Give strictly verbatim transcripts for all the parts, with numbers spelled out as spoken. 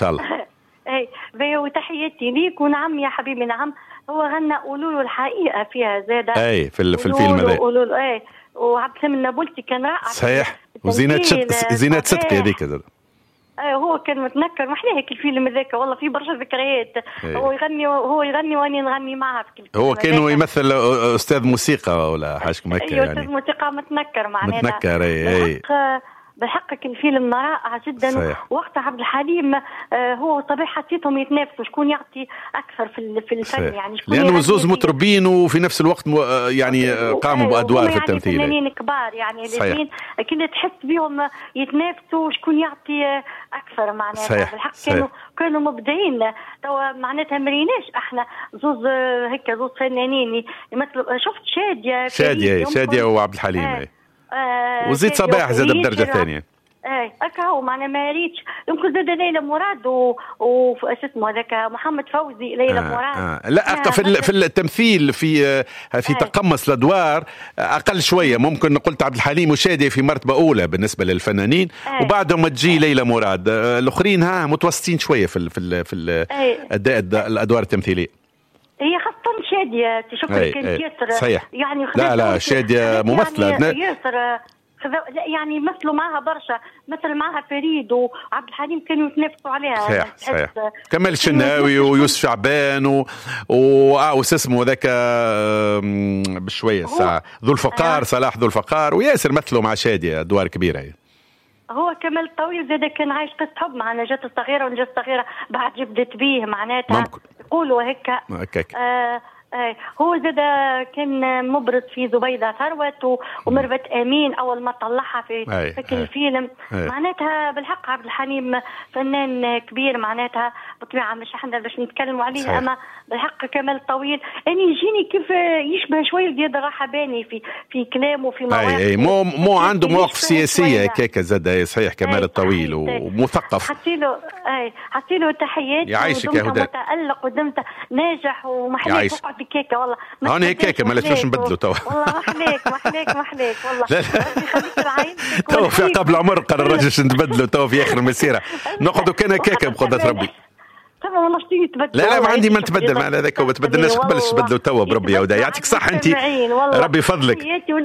شاء الله. اي باهي، وتحياتي ليك. ونعم يا حبيبي، نعم هو غنى قولوا له الحقيقه فيها زاده. اي في في الفيلم هذا قولوا له اي. وعبد السلام النابلسي كان رائع صحيح، وزينات زينات صدقي هذيك زاد. اي هو كان متنكر محلاه هيك الفيلم هذاك، والله في برشا ذكريات. هو يغني هو يغني واني نغني معها في الفيلم. هو كان يمثل استاذ موسيقى ولا حاجه هكا يعني. ايوه استاذ موسيقى متنكر معناها. متنكر اي اي بالحق الفيلم رائع جدا. صحيح. وقتها عبد الحليم آه هو وصبيح حسيتهم يتنافسوا شكون يعطي اكثر في في الفن صحيح. يعني لانه زوز مطربين وفي نفس الوقت يعني قاموا بادوار في التمثيل. يعني فنانين كبار يعني الاثنين كنت تحس بهم يتنافسوا شكون يعطي اكثر معناها. بالحق كانوا كانوا مبدعين. توا معناتها مريناش احنا زوز هيك زوز فنانين يمثلوا. شفت شاديه شاديه شاديه وعبد الحليم آه. آه وزيد صباح زاد بدرجه ثانيه. اي هكا هو معنا ما ريتش. يمكن زاد ليلى مراد و وش اسمه هذاك محمد فوزي ليلى آه مراد. آه. لا آه في في التمثيل في في تقمص الادوار اقل شويه. ممكن قلت عبد الحليم وشادي في مرتبه اولى بالنسبه للفنانين آه. وبعدهم تجي ليلى مراد. الاخرين ها متوسطين شويه في في في الاداء الادوار التمثيليه. هي خاصة شادية تشوف كان ياسر صحيح. يعني لا لا شادية ممثلة يعني ياسر يعني مثلوا معها برشا. مثل معها فريد وعبد الحليم كانوا يتنافسوا عليها. صحيح صحيح. كمال الشناوي ويوسف شعبان و وش اسمه ذاك بشوية الساعة ذو الفقار آه. صلاح ذو الفقار وياسر مثلوا مع شادية أدوار كبيرة هي. هو كمال الطويل زاد كان عايش قصة حب معنا جات الصغيرة ونجات الصغيرة بعد جبدت بيه معناتها يقولوا هيك. آه آه هو زاد كان مبرز في زبيدة ثروت ومربت أمين أول ما طلعها في فك الفيلم. معناتها بالحق عبد الحليم فنان كبير معناتها بطبيعة مش احنا باش نتكلموا عليه صحيح. أما بالحق كمال الطويل أني يجيني كيف يشبه شوية زياد الرحباني في في كلامه وفي مواقفه. أي أي مو مو عنده مواقف سياسية كيكا زاد صحيح كمال الطويل ومثقف. حسيله أي حسيله تحيات. يعيشك يا هدى. متألق ودمت ناجح ومحليك تقعد بكيكة والله. هون هيك كيكة ما لازمش نبدلوا توا. والله محليك محليك محليك والله. لا لا توا في قبل عمر قرر الرجل نتبدلوا توا في آخر المسيرة نقعدوا كان كيكة بقدرة ربي. لا لا ما عندي ما نتبدل مع هذاك وبتبدلناش قبلش تبدلوا توا بربي يا وداع يعطيك صح انت ربي فضلك.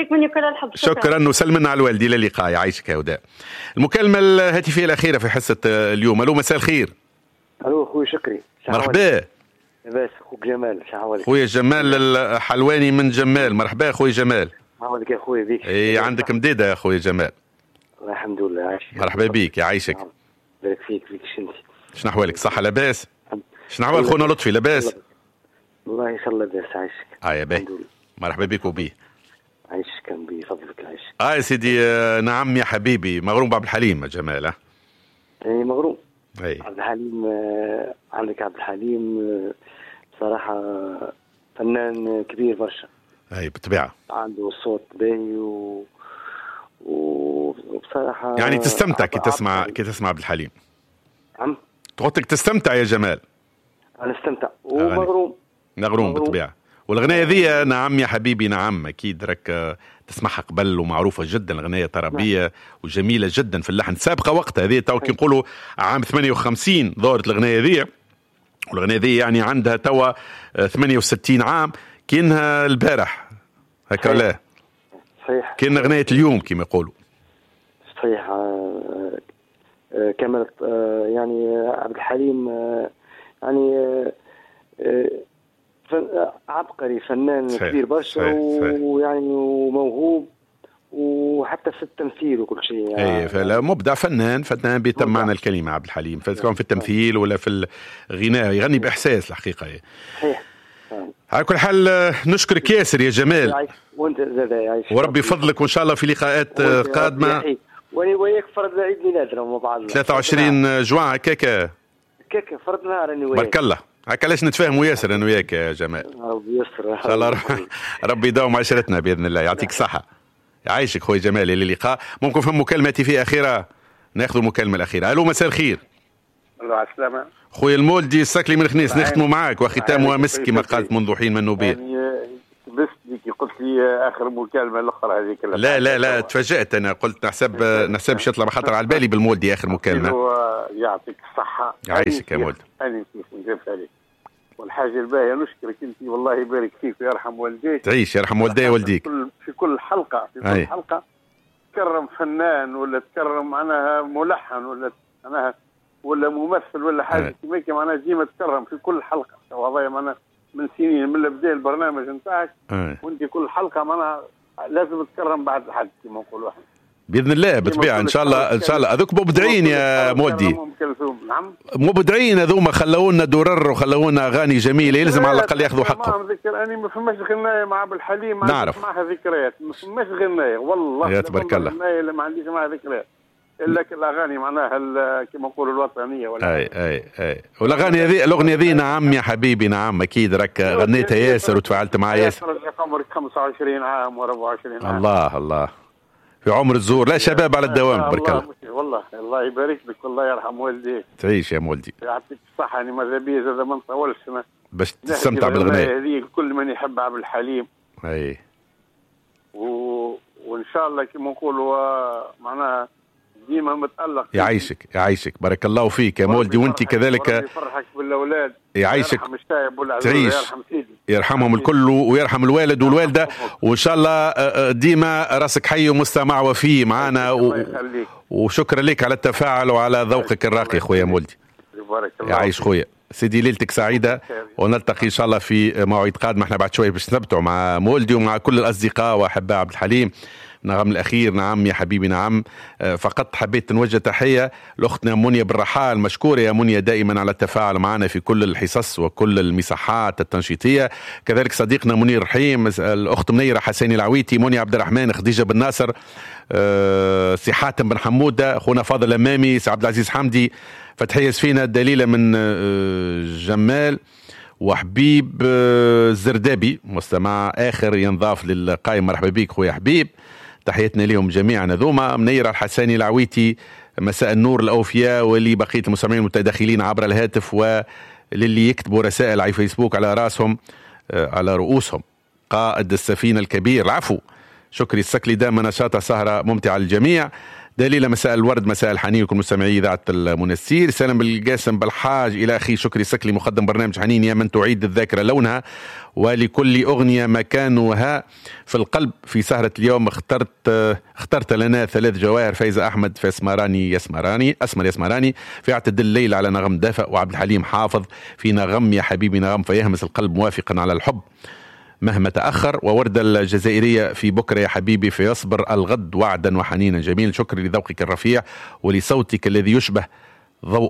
شكرا وسلمنا على الوالدي للقاء يعيشك يا وداع. المكالمة الهاتفية الأخيرة في حصة اليوم. ألو مساء الخير. ألو أخوي شكري. مرحبا. لاباس أخوك جمال شحوالك. خويا جمال الحلواني من جمال. مرحبا خويا جمال. شحوالك يا خويا بيك. اي عندك مديدة يا خويا جمال. الحمد لله عايش. مرحبا بيك يعيشك. بارك فيك فيك شنتي. شنو أحوالك صحة لاباس؟ شنو أحوال خونا لطفي لاباس؟ والله إن شاء الله لاباس عايشك. اه يا باهي مرحبا بيك وبيه. عايشك كان بفضلك عايشك. اه يا سيدي نعم يا حبيبي مغروم بعبد الحليم يا جمال. اه اي مغروم. اي عبد الحليم آه عندك عبد الحليم آه بصراحة فنان كبير برشا. اي بالطبيعة عنده صوت باهي و وبصراحة يعني تستمتع كي تسمع كي تسمع عبد الحليم. عم تقولك تستمتع يا جمال. أنا استمتع ومغروم. مغروم بالطبيعة. والغناية ذي نعم يا حبيبي نعم أكيد رك تسمعها قبل ومعروفة جدا الغناية طربية نعم. وجميلة جدا في اللحن سابقة وقتها هذه تو كي نقولوا عام ثمانية وخمسين ظهرت الغناية ذي. والغناية ذي يعني عندها توا ثمانية وستين عام كأنها البارح هكا لا صحيح كأنها غناية اليوم كما يقولوا. صحيح آه آه كملت آه يعني عبد الحليم آه يعني آه فن عبقري فنان صحيح. كبير برشا ويعني وموهوب وحتى في التمثيل وكل شيء يعني اي فلا مبدع فنان فنان بيتم معنى الكلمه عبد الحليم سواء في التمثيل ولا في الغناء يغني باحساس الحقيقه. صحيح. على كل حال نشكرك ياسر يا جمال وانت زاد يعيش وربي فضلك وان شاء الله في لقاءات قادمه. وياك فرض عيد ميلادنا مع بعض ثلاثة وعشرين جوان هكاكا هكاكا فرض نهار انا وياك. بارك الله هكا ليش نتفاهموا ياسر انا وياك يا جمال. ربي يستر ان شاء الله ربي يداوم عشرتنا باذن الله. يعطيك الصحه يعيشك خويا جمال. الى اللقاء. ممكن فهم مكالمتي في اخيره ناخذ المكالمه الاخيره. الو مساء الخير. الله على السلامه خويا المولدي السكلي من خنيس نختموا معاك وختامها مسك كما قالت منذ حين من نوبيل. يعني لبست ديك قلت لي اخر مكالمه الاخرى هذيك. لا لا لا تفاجأت انا، قلت نحسب نحسب شطله ما خطر على بالي بالمولدي اخر مكالمه. يعطيك الصحه. يعيشك يا مولدي. انا كيف نجيب عليك. والحاجه الباهيه نشكرك انت والله يبارك فيك ويرحم والديك. تعيش يرحم والدي والديك. في كل حلقه في كل أي. حلقه تكرم فنان ولا تكرم معناها ملحن ولا معناها ولا ممثل ولا حاجه كيما هيك معناها ديما تكرم في كل حلقه. والله معناها من سنين من بدا البرنامج نتاعك وانت كل حلقه معناها لازم تكرم بعد حد كما نقولوا احنا. باذن الله بالطبيعه ان شاء الله ان شاء الله. هذوك مبدعين يا مولدي، نعم مبدعين هذوما، خلونا درر وخلونا اغاني جميله، يلزم على الاقل ياخذوا حقهم. ذكر اني ما فماش غنايه مع عبد الحليم نعرف معها ذكريات، ما فماش غنايه والله يا تبارك الله غنايه ما عنديش معها ذكريات الا الاغاني معناها كما نقولوا الوطنيه ولا اي اي اي والاغاني هذه الاغنيه ذي نعم يا حبيبي نعم اكيد راك غنيتها ياسر وتفاعلت معها ياسر. عمرك خمسة وعشرين عام وأربعة وعشرين عام. الله الله في عمر الزور، لا شباب على الدوام بارك الله. والله الله يبارك لك والله يرحم والديك. تعيش يا مولدي يعطيك الصحة. يعني ماذا بيا زاد ما نطولش باش تستمتع بالغناية هذه كل من يحب عبد الحليم. اي و... وان شاء الله كما نقولوا معناها ديما متألق. يعيشك يعيشك بارك الله فيك يا مولدي وانت كذلك. يفرحك بالاولاد يعيشك يرحم الشايب والعزيز تعيش يرحم سيدي يرحمهم الكل ويرحم الوالد والوالده وان شاء الله ديما راسك حي ومستمع وفي معنا و... وشكرا لك على التفاعل وعلى ذوقك الراقي خويا مولدي. يعيش خويا سيدي ليلتك سعيده ونلتقي ان شاء الله في موعد قادم. احنا بعد شويه باش نثبتوا مع مولدي ومع كل الاصدقاء واحباء عبد الحليم. نعم الأخير نعم يا حبيبي نعم. فقط حبيت نوجه تحية لأختنا منيا بالرحال. مشكورة يا منيا دائما على التفاعل معنا في كل الحصص وكل المساحات التنشيطية. كذلك صديقنا منير رحيم، الأخت منيرة حسيني العويتي، منيا عبد الرحمن، خديجة بن ناصر، سي حاتم بن حمودة، أخونا فاضل أمامي، سي عبد العزيز حمدي، فتحية سفينة، دليلة من جمال، وحبيب الزردابي مستمع آخر ينضاف للقائمة. مرحبا بك خويا حبيب، تحياتنا لهم جميعا هذوما. منيرة الحساني العويتي، مساء النور الأوفياء ولي بقية المستمعين المتداخلين عبر الهاتف وللي يكتبوا رسائل على فيسبوك على راسهم على رؤوسهم. قائد السفينة الكبير العفو شكري السكلي، دائما نشاط سهرة ممتعة للجميع. دليل مساء الورد مساء الحنين لكم مستمعي إذاعة المنستير. سلام بالقاسم بالحاج إلى أخي شكري السكلي مقدم برنامج حنين يا من تعيد الذاكرة لونها ولكل أغنية مكانها في القلب. في سهرة اليوم اخترت اخترت لنا ثلاث جواهر، فايزة أحمد في اسمراني يسمراني أسمر يسمراني، في اعتد الليل على نغم دافئ، وعبد الحليم حافظ في نغم يا حبيبي نغم فيهمس القلب موافقا على الحب مهما تأخر، ووردة الجزائرية في بكرة يا حبيبي فيصبر الغد وعدا وحنينا جميل. شكرا لذوقك الرفيع ولصوتك الذي يشبه ضوء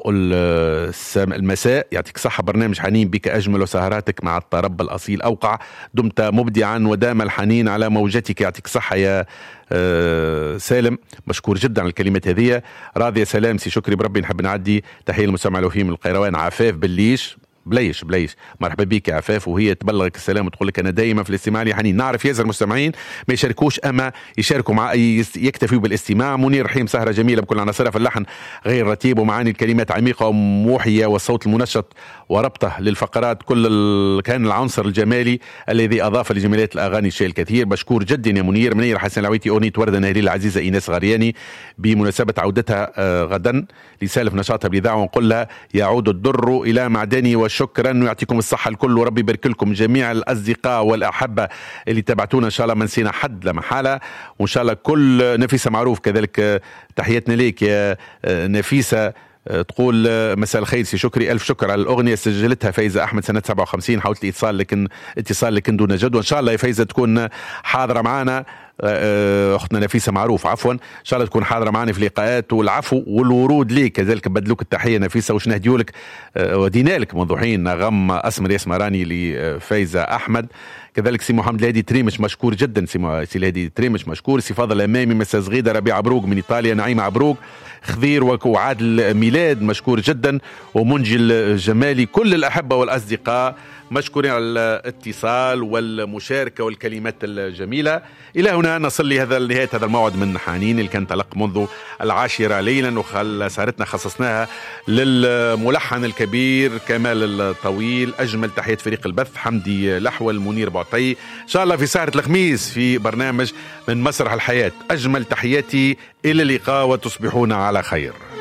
المساء. يعطيك صحة، برنامج حنين بك أجمل وسهراتك مع الطرب الأصيل أوقع، دمت مبدعا ودام الحنين على موجتك. يعطيك صحة يا سالم، مشكور جدا على الكلمات هذه. راضي يا سلام سي شكري بربي نحب نعدي تحية المستمع الوفيم القيروان عفاف بليش بليش بليش مرحبا بيك يا عفاف، وهي تبلغك السلام وتقول لك انا دائما في الاستماع لي حنين. نعرف ياسر المستمعين ما يشاركوش اما يشاركوا مع يكتفوا بالاستماع. منير رحيم سهره جميله بكل عناصرها في اللحن غير رتيب ومعاني الكلمات عميقه وموحيه والصوت المنشط وربطه للفقرات كل ال... كان العنصر الجمالي الذي اضاف لجماليات الاغاني الشيء الكثير. مشكور جدا يا منير. منير حسن العويتي اغنيه ورده نهليل العزيزه ايناس غرياني بمناسبه عودتها غدا لسالف نشاطها بالاذاعه، ونقول لها يعود الدر الى معدني وشكرا ويعطيكم الصحة الكل وربي يبارك لكم جميع الأصدقاء والأحبة اللي تابعتونا. إن شاء الله ما نسينا حد لا محالة، وإن شاء الله كل نفيسة معروف كذلك تحياتنا ليك يا نفيسة. تقول مساء الخير سي شكري، ألف شكر على الأغنية سجلتها فايزة أحمد سنة سبعة وخمسين، حاولت الاتصال لكن اتصال لكن دون جدوى. إن شاء الله يا فايزة تكون حاضرة معنا، أختنا نفيسة معروف عفوا، إن شاء الله تكون حاضرة معنا في لقاءات. والعفو والورود ليك كذلك، بدلوك التحية نفيسة وش نهديولك ودينا لك موضوعين نغم أسمر يسمراني لفايزة أحمد. كذلك سي محمد الهادي تريمش مشكور جدا، سي سي الهادي تريمش مشكور. سي فاضل الامامي، مساء صغيده، ربيع عبروق من ايطاليا، نعيمه عبروق، خضير وعادل ميلاد مشكور جدا، ومنجي الجمالي، كل الاحبه والاصدقاء مشكورين على الاتصال والمشاركة والكلمات الجميلة. إلى هنا نصل لهذا نهاية هذا الموعد من حنين اللي كان تلق منذ العاشرة ليلا، وخل سهرتنا خصصناها للملحن الكبير كمال الطويل. أجمل تحيات فريق البث، حمدي لحول، منير بعطي. إن شاء الله في سهرة الخميس في برنامج من مسرح الحياة. أجمل تحياتي، إلى اللقاء وتصبحون على خير.